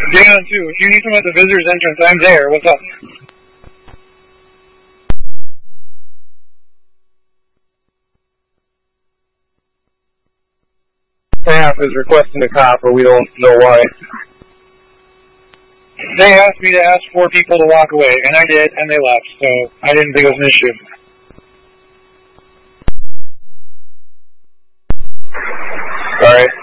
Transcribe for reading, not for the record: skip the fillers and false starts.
Dan, too. If you need someone at the visitor's entrance, I'm there. What's up? Staff is requesting a cop, but we don't know why. They asked me to ask 4 people to walk away, and I did, and they left, so I didn't think it was an issue. Alright.